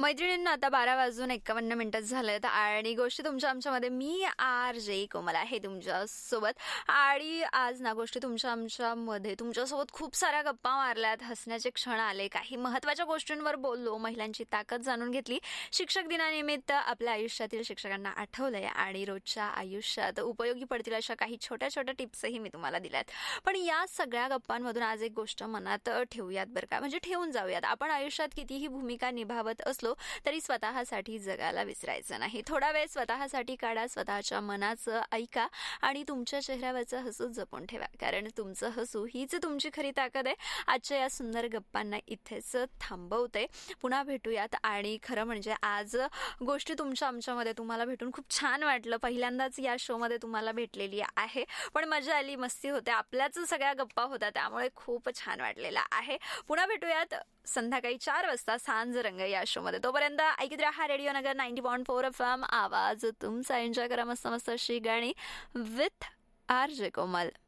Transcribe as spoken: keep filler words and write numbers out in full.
मैत्रिणींना आता बारा वाजून एक्कावन्न मिनिटं झालेत आणि गोष्टी तुमच्या आमच्यामध्ये मी आर जे कोमल आहे तुमच्यासोबत. आणि आज ना गोष्टी तुमच्या आमच्यामध्ये तुमच्यासोबत खूप साऱ्या गप्पा मारल्यात, हसण्याचे क्षण आले, काही महत्त्वाच्या गोष्टींवर बोललो, महिलांची ताकद जाणून घेतली, शिक्षक दिनानिमित्त आपल्या आयुष्यातील शिक्षकांना आठवलंय आणि रोजच्या आयुष्यात उपयोगी पडतील अशा काही छोट्या छोट्या टिप्सही मी तुम्हाला दिल्यात. पण या सगळ्या गप्पांमधून आज एक गोष्ट मनात ठेवूयात बरं का, म्हणजे ठेवून जाऊयात. आपण आयुष्यात कितीही भूमिका निभावत असलो तरी स्वतःसाठी जगायला विसरायचं नाही. थोडा वेळ स्वतःसाठी काढा, स्वतःच्या मनाचं ऐका आणि तुमच्या चेहऱ्यावरचं हसू जपून ठेवा, कारण तुमचं हसू हीच तुमची खरी ताकद आहे. आजच्या या सुंदर गप्पांना इथेच थांबवते. पुन्हा भेटूयात. आणि खरं म्हणजे आज गोष्टी तुमच्या आमच्यामध्ये तुम्हाला भेटून खूप छान वाटलं. पहिल्यांदाच या शोमध्ये तुम्हाला भेटलेली आहे, पण मजा आली, मस्ती होते, आपल्याच सगळ्या गप्पा होत्या, त्यामुळे खूप छान वाटलेलं आहे. पुन्हा भेटूयात संध्याकाळी चार वाजता सांज रंग या शोमध्ये. तोपर्यंत ऐकत राहा रेडिओ नगर ninety point four F M. आवाज तुमचा. एन्जॉय करा मस्त मस्त अशी गाणी विथ आर जे कोमल.